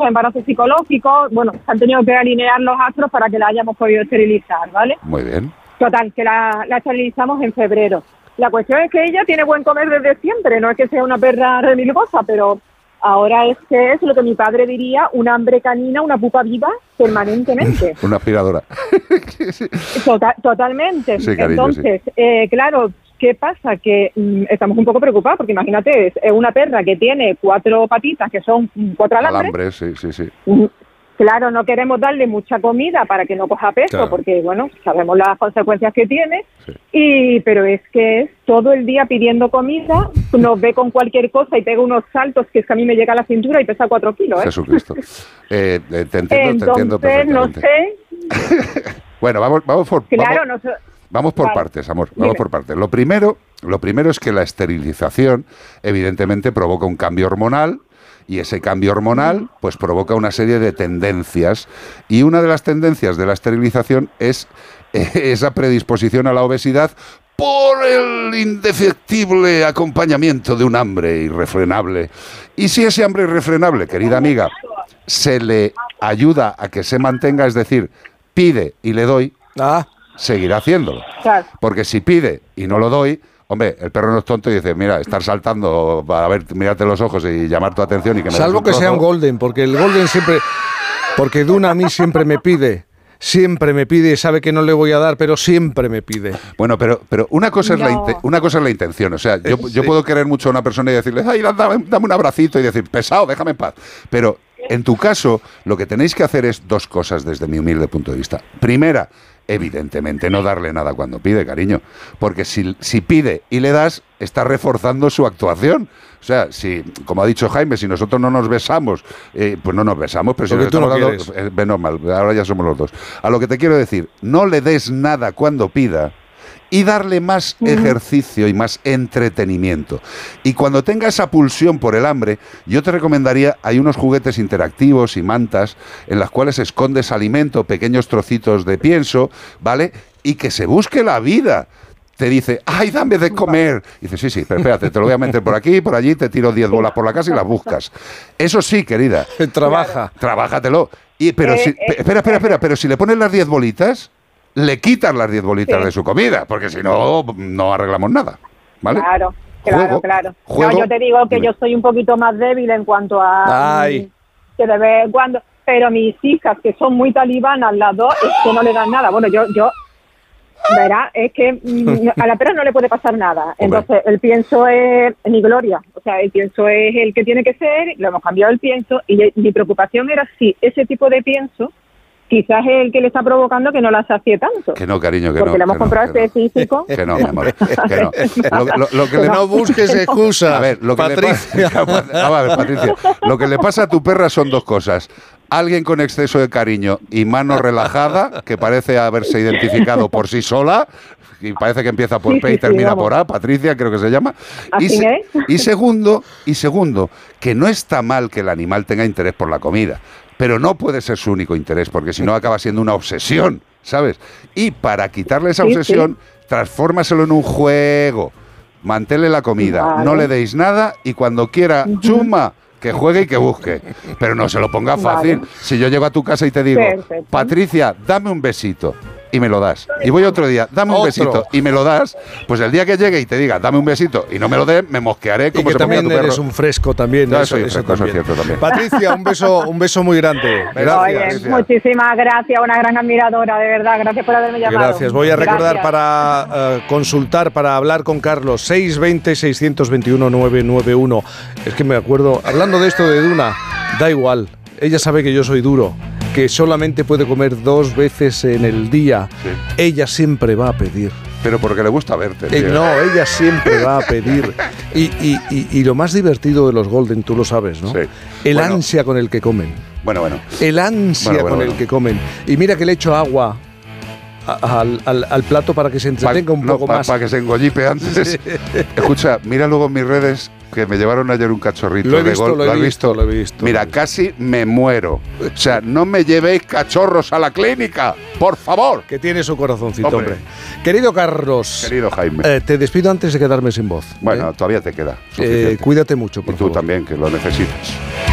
muchos embarazos psicológicos, bueno, se han tenido que alinear los astros para que la hayamos podido esterilizar, ¿vale? Muy bien. Total, que la esterilizamos en febrero. La cuestión es que ella tiene buen comer desde siempre, no es que sea una perra remilgosa, pero ahora es que es lo que mi padre diría, un hambre canina, una pupa viva permanentemente. Una aspiradora. Totalmente. Sí, cariño, entonces, claro, ¿qué pasa? Que estamos un poco preocupados, porque imagínate, es una perra que tiene 4 patitas, que son 4 alambres. Sí. Claro, no queremos darle mucha comida para que no coja peso, claro, porque, bueno, sabemos las consecuencias que tiene, pero es que es todo el día pidiendo comida, nos ve con cualquier cosa y pega unos saltos que es que a mí me llega a la cintura y pesa 4 kilos, ¿eh? Jesucristo. Te entiendo perfectamente. No sé. Bueno, vamos por... Claro, Vamos por partes, amor, vamos por partes. Lo primero es que la esterilización evidentemente provoca un cambio hormonal, y ese cambio hormonal pues provoca una serie de tendencias, y una de las tendencias de la esterilización es esa predisposición a la obesidad por el indefectible acompañamiento de un hambre irrefrenable. Y si ese hambre irrefrenable, querida amiga, se le ayuda a que se mantenga, es decir, pide y le doy, seguirá haciéndolo. Claro. Porque si pide y no lo doy, hombre, el perro no es tonto y dice, mira, estar saltando para ver, mirarte los ojos y llamar tu atención y que me salvo que sea un golden, porque el golden siempre, porque Duna a mí siempre me pide, sabe que no le voy a dar, pero siempre me pide. Bueno, pero una cosa es la intención, o sea, yo puedo querer mucho a una persona y decirle, ay, dame un abracito y decir, pesado, déjame en paz. Pero en tu caso, lo que tenéis que hacer es 2 cosas desde mi humilde punto de vista. Primera, evidentemente no darle nada cuando pide, cariño, porque si pide y le das, está reforzando su actuación. O sea, si, como ha dicho Jaime, si nosotros no nos besamos, pues no nos besamos, pero si nos estamos dando, menos mal, ahora ya somos los 2. A lo que te quiero decir, no le des nada cuando pida, y darle más ejercicio y más entretenimiento. Y cuando tenga esa pulsión por el hambre, yo te recomendaría, hay unos juguetes interactivos y mantas en las cuales escondes alimento, pequeños trocitos de pienso, ¿vale? Y que se busque la vida. Te dice, ¡ay, dame de comer! Y dice, sí, pero espérate, te lo voy a meter por aquí, por allí, te tiro 10 bolas por la casa y las buscas. Eso sí, querida. Trabájatelo. Pero pero si le pones las 10 bolitas, le quitas las 10 bolitas de su comida, porque si no, no arreglamos nada, ¿vale? Claro. Juego. No, yo te digo que yo soy un poquito más débil en cuanto a... que de vez en cuando... Pero mis hijas, que son muy talibanas, las 2, es que no le dan nada. Bueno, yo verá, es que a la perra no le puede pasar nada. Entonces, el pienso es mi gloria. O sea, el pienso es el que tiene que ser, lo hemos cambiado el pienso, y mi preocupación era si ese tipo de pienso quizás es el que le está provocando que no la sacie tanto. Que no, cariño, que porque no. Porque le hemos comprado específico. Que no, mi amor, que no. Lo que no busques excusas. A ver, Patricia. Patricia, lo que le pasa a tu perra son 2 cosas. Alguien con exceso de cariño y mano relajada, que parece haberse identificado por sí sola, y parece que empieza por P y termina por A, Patricia creo que se llama. Y segundo, que no está mal que el animal tenga interés por la comida, pero no puede ser su único interés, porque si no acaba siendo una obsesión, ¿sabes? Y para quitarle esa obsesión, transfórmaselo en un juego, manténle la comida, no le deis nada y cuando quiera, chuma, que juegue y que busque, pero no se lo ponga fácil. Si yo llego a tu casa y te digo, Patricia, dame un besito, y me lo das. Y voy otro día, dame un besito, y me lo das, pues el día que llegue y te diga, dame un besito, y no me lo dé, me mosquearé como y que se también tu perro. Eres un fresco también. Yo soy fresco, eso es cierto también. Patricia, un beso muy grande. Gracias. Oye, muchísimas gracias, una gran admiradora, de verdad. Gracias por haberme llamado. Gracias. Voy a recordar para consultar, para hablar con Carlos, 620-621-991. Es que me acuerdo, hablando de esto de Duna, da igual. Ella sabe que yo soy duro, que solamente puede comer 2 veces en el día. Sí. Ella siempre va a pedir. Pero porque le gusta verte. No, ella siempre va a pedir. Y lo más divertido de los Golden, tú lo sabes, ¿no? Sí. El ansia con el que comen. Bueno. El ansia con el que comen. Y mira que le echo agua al plato para que se entretenga un poco más. Para que se engollipe antes. Sí. Escucha, mira luego en mis redes que me llevaron ayer un cachorrito lo he visto. Mira, casi me muero. O sea, no me llevéis cachorros a la clínica, por favor. Que tiene su corazoncito, hombre. Querido Carlos. Querido Jaime. Te despido antes de quedarme sin voz. Bueno, todavía te queda. Cuídate mucho, por favor. Y tú también, que lo necesitas.